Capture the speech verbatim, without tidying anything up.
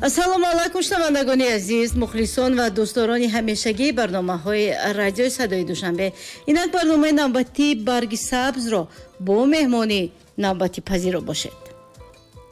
ассалому алайкум шунавандагони азиз, мухлисон ва дӯстдорони ҳамешагии барномаҳои радиои Садои Душанбе. Инак барномаи навбати Барги Сабзро бо меҳмонӣ навбати пазиро бошед.